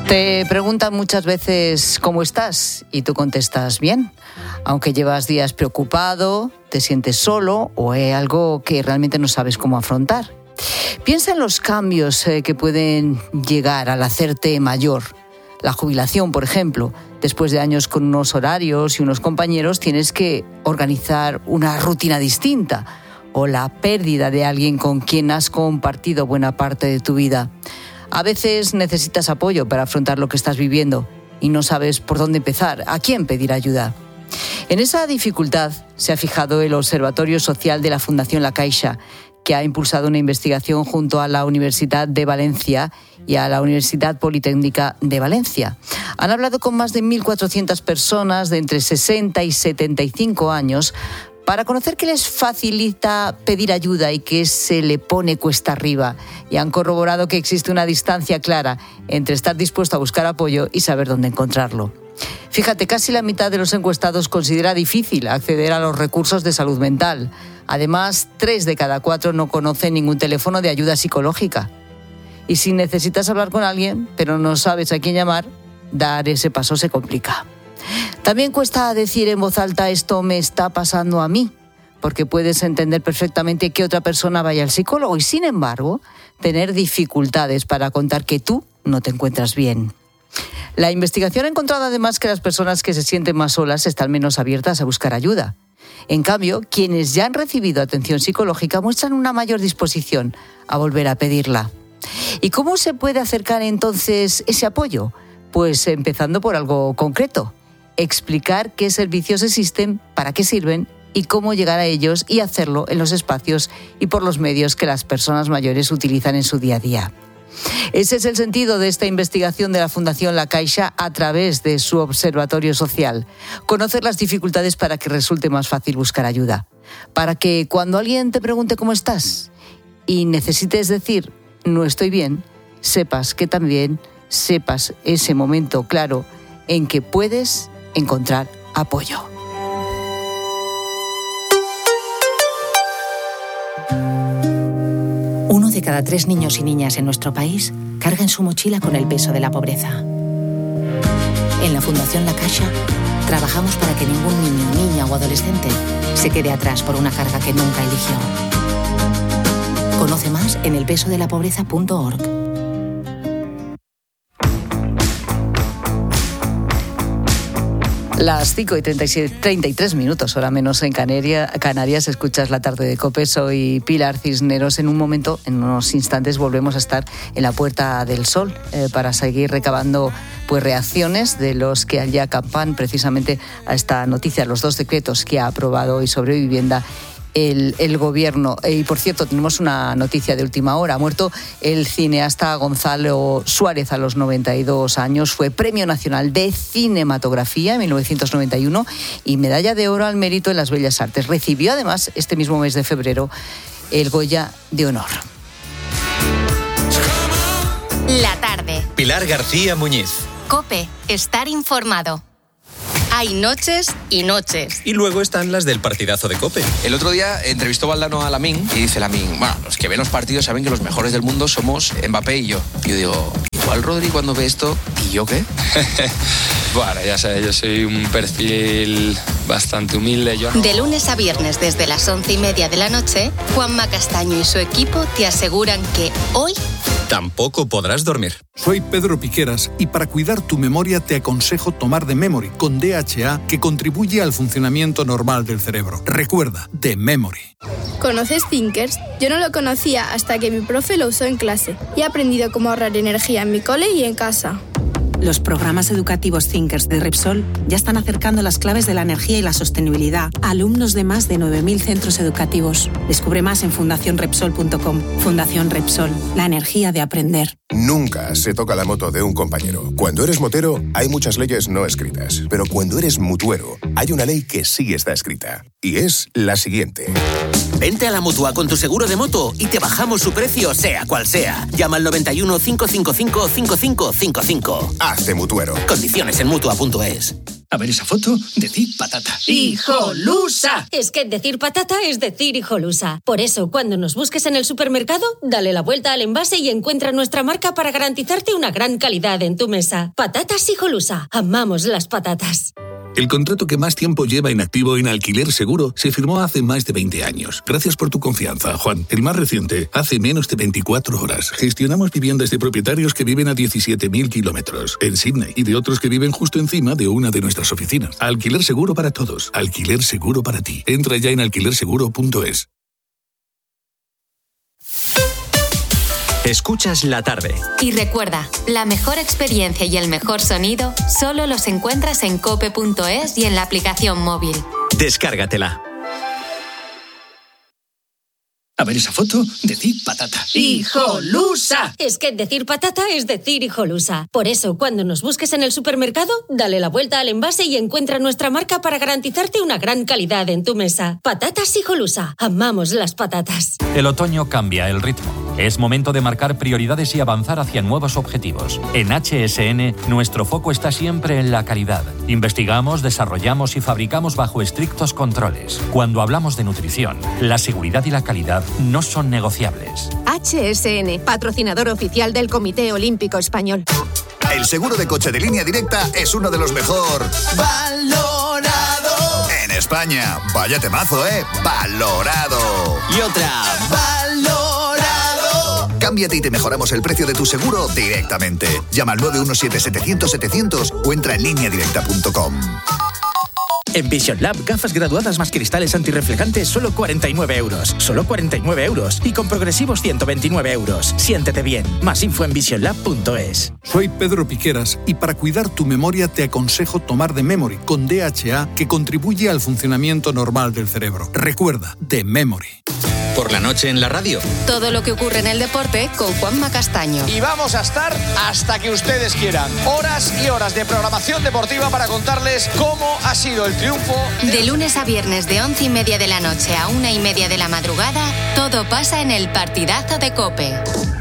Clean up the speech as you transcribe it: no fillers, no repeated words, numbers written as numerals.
Te preguntan muchas veces cómo estás y tú contestas bien, aunque llevas días preocupado, te sientes solo o hay algo que realmente no sabes cómo afrontar. Piensa en los cambios que pueden llegar al hacerte mayor. La jubilación, por ejemplo. Después de años con unos horarios y unos compañeros, tienes que organizar una rutina distinta. O la pérdida de alguien con quien has compartido buena parte de tu vida. A veces necesitas apoyo para afrontar lo que estás viviendo y no sabes por dónde empezar, a quién pedir ayuda. En esa dificultad se ha fijado el Observatorio Social de la Fundación La Caixa, que ha impulsado una investigación junto a la Universidad de Valencia y a la Universidad Politécnica de Valencia. Han hablado con más de 1.400 personas de entre 60 y 75 años para conocer qué les facilita pedir ayuda y qué se le pone cuesta arriba. Y han corroborado que existe una distancia clara entre estar dispuesto a buscar apoyo y saber dónde encontrarlo. Fíjate, casi la mitad de los encuestados considera difícil acceder a los recursos de salud mental. Además, 3 de cada 4 no conocen ningún teléfono de ayuda psicológica. Y si necesitas hablar con alguien, pero no sabes a quién llamar, dar ese paso se complica. También cuesta decir en voz alta esto me está pasando a mí, porque puedes entender perfectamente que otra persona vaya al psicólogo y, sin embargo, tener dificultades para contar que tú no te encuentras bien. La investigación ha encontrado además que las personas que se sienten más solas están menos abiertas a buscar ayuda. En cambio, quienes ya han recibido atención psicológica muestran una mayor disposición a volver a pedirla. ¿Y cómo se puede acercar entonces ese apoyo? Pues empezando por algo concreto. Explicar qué servicios existen, para qué sirven y cómo llegar a ellos y hacerlo en los espacios y por los medios que las personas mayores utilizan en su día a día. Ese es el sentido de esta investigación de la Fundación La Caixa a través de su observatorio social. Conocer las dificultades para que resulte más fácil buscar ayuda. Para que cuando alguien te pregunte cómo estás y necesites decir no estoy bien, sepas que también sepas ese momento claro en que puedes encontrar apoyo. Uno de cada 3 niños y niñas en nuestro país carga en su mochila con el peso de la pobreza. En la Fundación La Caixa trabajamos para que ningún niño, niña o adolescente se quede atrás por una carga que nunca eligió. Conoce más en elpesodelapobreza.org. Las 5:33 minutos, hora menos en Canarias, escuchas La Tarde de COPE. Soy Pilar Cisneros. En un momento, en unos instantes, volvemos a estar en la Puerta del Sol para seguir recabando reacciones de los que ya acampan precisamente a esta noticia, los 2 decretos que ha aprobado hoy sobre vivienda el Gobierno. Y por cierto, tenemos una noticia de última hora. Ha muerto el cineasta Gonzalo Suárez a los 92 años. Fue Premio Nacional de Cinematografía en 1991 y Medalla de Oro al Mérito en las Bellas Artes. Recibió además este mismo mes de febrero el Goya de Honor. La tarde. Pilar García Muñiz. COPE. Estar informado. Hay noches y noches. Y luego están las del partidazo de COPE. El otro día entrevistó Valdano a Lamine y dice Lamine, bueno, los que ven los partidos saben que los mejores del mundo somos Mbappé y yo. Y yo digo, igual Rodri cuando ve esto, ¿y yo qué? Bueno, ya sabes, yo soy un perfil bastante humilde. De lunes a viernes desde las 11:30 de la noche, Juanma Castaño y su equipo te aseguran que hoy tampoco podrás dormir. Soy Pedro Piqueras y para cuidar tu memoria te aconsejo tomar The Memory con DHA, que contribuye al funcionamiento normal del cerebro. Recuerda, The Memory. ¿Conoces Thinkers? Yo no lo conocía hasta que mi profe lo usó en clase y he aprendido cómo ahorrar energía en mi cole y en casa. Los programas educativos Thinkers de Repsol ya están acercando las claves de la energía y la sostenibilidad a alumnos de más de 9.000 centros educativos. Descubre más en fundacionrepsol.com. Fundación Repsol, la energía de aprender. Nunca se toca la moto de un compañero. Cuando eres motero, hay muchas leyes no escritas. Pero cuando eres mutuero, hay una ley que sí está escrita. Y es la siguiente. Vente a la Mutua con tu seguro de moto y te bajamos su precio, sea cual sea. Llama al 91 555 5555. Hazte mutuero. Condiciones en Mutua.es. A ver esa foto, decir patata. ¡Hijolusa! Es que decir patata es decir hijolusa. Por eso, cuando nos busques en el supermercado, dale la vuelta al envase y encuentra nuestra marca para garantizarte una gran calidad en tu mesa. Patatas hijolusa. Amamos las patatas. El contrato que más tiempo lleva en activo en Alquiler Seguro se firmó hace más de 20 años. Gracias por tu confianza, Juan. El más reciente, hace menos de 24 horas. Gestionamos viviendas de propietarios que viven a 17.000 kilómetros en Sydney y de otros que viven justo encima de una de nuestras oficinas. Alquiler Seguro para todos. Alquiler Seguro para ti. Entra ya en alquilerseguro.es. Escuchas la tarde. Y recuerda, la mejor experiencia y el mejor sonido solo los encuentras en cope.es y en la aplicación móvil. Descárgatela. A ver esa foto, decir patata. ¡Hijolusa! Es que decir patata es decir hijolusa. Por eso, cuando nos busques en el supermercado, dale la vuelta al envase y encuentra nuestra marca para garantizarte una gran calidad en tu mesa. Patatas hijolusa. Amamos las patatas. El otoño cambia el ritmo. Es momento de marcar prioridades y avanzar hacia nuevos objetivos. En HSN, nuestro foco está siempre en la calidad. Investigamos, desarrollamos y fabricamos bajo estrictos controles. Cuando hablamos de nutrición, la seguridad y la calidad no son negociables. HSN, patrocinador oficial del Comité Olímpico Español. El seguro de coche de Línea Directa es uno de los mejor valorado en España. Vaya temazo, ¿eh? Valorado. Y otra. Valorado. Cámbiate y te mejoramos el precio de tu seguro directamente. Llama al 917-700-700 o entra en lineadirecta.com. En Vision Lab, gafas graduadas más cristales antirreflejantes, solo 49 euros. Solo 49 euros. Y con progresivos 129 euros. Siéntete bien. Más info en visionlab.es. Soy Pedro Piqueras y para cuidar tu memoria te aconsejo tomar de Memory con DHA, que contribuye al funcionamiento normal del cerebro. Recuerda, de Memory. Por la noche en la radio. Todo lo que ocurre en el deporte con Juanma Castaño. Y vamos a estar hasta que ustedes quieran. Horas y horas de programación deportiva para contarles cómo ha sido el triunfo. De lunes a viernes de 11:30 de la noche a 1:30 de la madrugada, todo pasa en el partidazo de COPE.